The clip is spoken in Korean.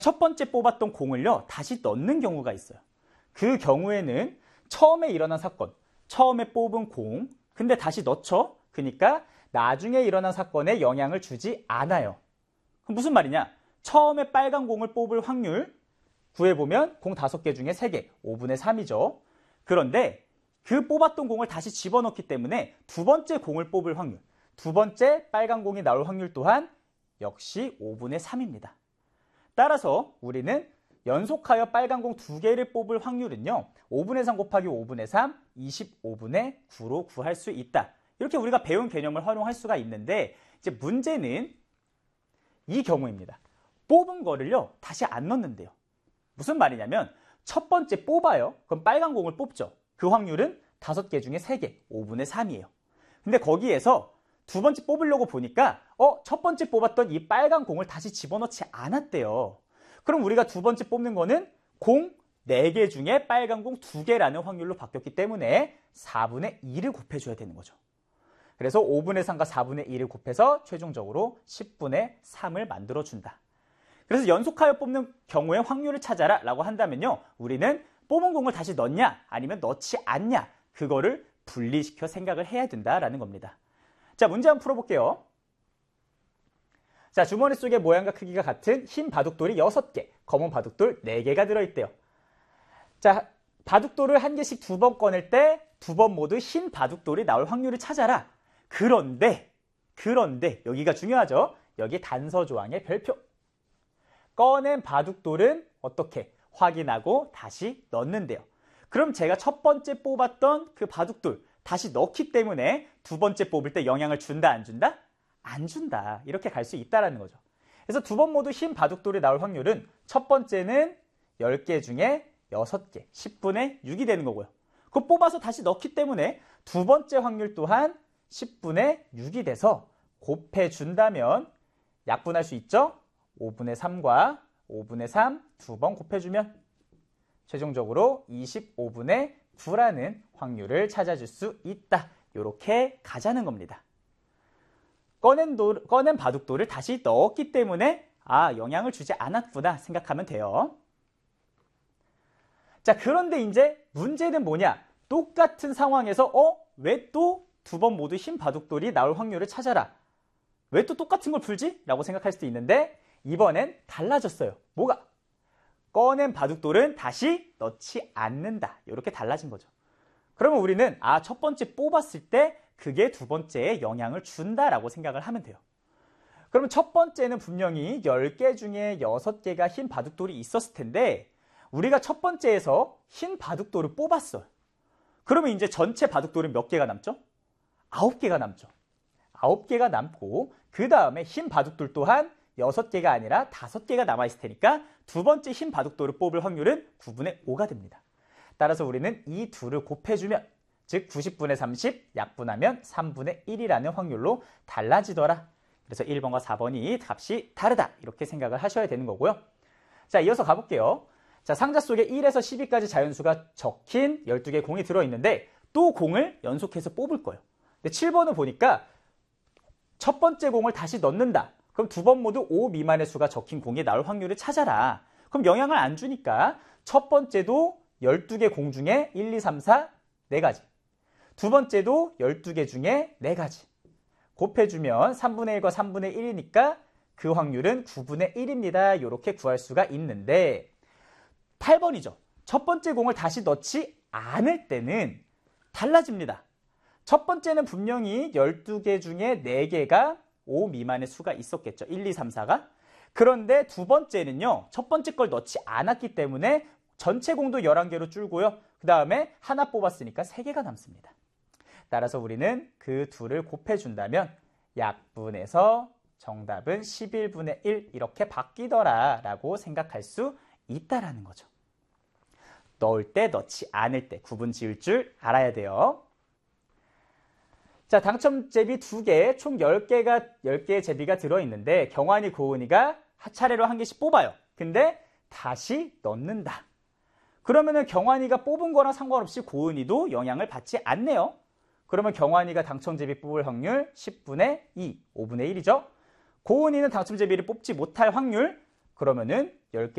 첫 번째 뽑았던 공을요, 다시 넣는 경우가 있어요. 그 경우에는 처음에 일어난 사건, 처음에 뽑은 공, 근데 다시 넣죠? 그러니까 나중에 일어난 사건에 영향을 주지 않아요. 그럼 무슨 말이냐? 처음에 빨간 공을 뽑을 확률 구해보면 공 5개 중에 3개, 5분의 3이죠. 그런데 그 뽑았던 공을 다시 집어넣기 때문에 두 번째 공을 뽑을 확률, 두 번째 빨간 공이 나올 확률 또한 역시 5분의 3입니다. 따라서 우리는 연속하여 빨간 공 2개를 뽑을 확률은요, 5분의 3 곱하기 5분의 3, 25분의 9로 구할 수 있다. 이렇게 우리가 배운 개념을 활용할 수가 있는데, 이제 문제는 이 경우입니다. 뽑은 거를요, 다시 안 넣는데요. 무슨 말이냐면 첫 번째 뽑아요. 그럼 빨간 공을 뽑죠. 그 확률은 5개 중에 3개, 5분의 3이에요. 근데 거기에서 두 번째 뽑으려고 보니까 첫 번째 뽑았던 이 빨간 공을 다시 집어넣지 않았대요. 그럼 우리가 두 번째 뽑는 거는 공 4개 중에 빨간 공 2개라는 확률로 바뀌었기 때문에 4분의 2를 곱해줘야 되는 거죠. 그래서 5분의 3과 4분의 2를 곱해서 최종적으로 10분의 3을 만들어준다. 그래서 연속하여 뽑는 경우의 확률을 찾아라 라고 한다면요, 우리는 뽑은 공을 다시 넣냐 아니면 넣지 않냐, 그거를 분리시켜 생각을 해야 된다라는 겁니다. 자, 문제 한번 풀어볼게요. 자, 주머니 속에 모양과 크기가 같은 흰 바둑돌이 6개, 검은 바둑돌 4개가 들어있대요. 자, 바둑돌을 한 개씩 2번 꺼낼 때 2번 모두 흰 바둑돌이 나올 확률을 찾아라. 그런데 여기가 중요하죠. 여기 단서 조항의 별표. 꺼낸 바둑돌은 어떻게 확인하고 다시 넣는데요. 그럼 제가 첫 번째 뽑았던 그 바둑돌 다시 넣기 때문에 두 번째 뽑을 때 영향을 준다, 안 준다? 안 준다. 이렇게 갈 수 있다는 거죠. 그래서 2번 모두 흰 바둑돌이 나올 확률은 첫 번째는 10개 중에 6개, 10분의 6이 되는 거고요. 그거 뽑아서 다시 넣기 때문에 두 번째 확률 또한 10분의 6이 돼서 곱해준다면 약분할 수 있죠? 5분의 3과 5분의 3 두 번 곱해주면 최종적으로 25분의 9라는 확률을 찾아줄 수 있다. 이렇게 가자는 겁니다. 꺼낸 바둑돌을 다시 넣었기 때문에 영향을 주지 않았구나 생각하면 돼요. 자, 그런데 이제 문제는 뭐냐? 똑같은 상황에서 왜 또 두 번 모두 흰 바둑돌이 나올 확률을 찾아라. 왜 또 똑같은 걸 풀지? 라고 생각할 수도 있는데 이번엔 달라졌어요. 뭐가? 꺼낸 바둑돌은 다시 넣지 않는다. 이렇게 달라진 거죠. 그러면 우리는 첫 번째 뽑았을 때 그게 두 번째에 영향을 준다라고 생각을 하면 돼요. 그러면 첫 번째는 분명히 10개 중에 6개가 흰 바둑돌이 있었을 텐데 우리가 첫 번째에서 흰 바둑돌을 뽑았어요. 그러면 이제 전체 바둑돌은 몇 개가 남죠? 9개가 남죠. 9개가 남고 그 다음에 흰 바둑돌 또한 6개가 아니라 5개가 남아있을 테니까 두 번째 흰 바둑돌을 뽑을 확률은 9분의 5가 됩니다. 따라서 우리는 이 둘을 곱해주면, 즉 90분의 30 약분하면 3분의 1이라는 확률로 달라지더라. 그래서 1번과 4번이 값이 다르다. 이렇게 생각을 하셔야 되는 거고요. 자, 이어서 가볼게요. 자, 상자 속에 1에서 12까지 자연수가 적힌 12개의 공이 들어있는데 또 공을 연속해서 뽑을 거예요. 근데 7번은 보니까 첫 번째 공을 다시 넣는다. 그럼 두 번 모두 5 미만의 수가 적힌 공이 나올 확률을 찾아라. 그럼 영향을 안 주니까 첫 번째도 12개 공 중에 1, 2, 3, 4, 4가지. 두 번째도 12개 중에 4가지. 곱해주면 3분의 1과 3분의 1이니까 그 확률은 9분의 1입니다. 이렇게 구할 수가 있는데 8번이죠. 첫 번째 공을 다시 넣지 않을 때는 달라집니다. 첫 번째는 분명히 12개 중에 4개가 5 미만의 수가 있었겠죠. 1, 2, 3, 4가. 그런데 두 번째는요. 첫 번째 걸 넣지 않았기 때문에 전체 공도 11개로 줄고요. 그 다음에 하나 뽑았으니까 3개가 남습니다. 따라서 우리는 그 둘을 곱해준다면 약분해서 정답은 11분의 1 이렇게 바뀌더라 라고 생각할 수 있다라는 거죠. 넣을 때 넣지 않을 때 구분 지을 줄 알아야 돼요. 자, 당첨 제비 2개, 총 10개의 제비가 들어있는데 경환이, 고은이가 차례로 한 개씩 뽑아요. 근데 다시 넣는다. 그러면은 경환이가 뽑은 거랑 상관없이 고은이도 영향을 받지 않네요. 그러면 경환이가 당첨 제비 뽑을 확률 10분의 2, 5분의 1이죠. 고은이는 당첨 제비를 뽑지 못할 확률, 그러면은 10개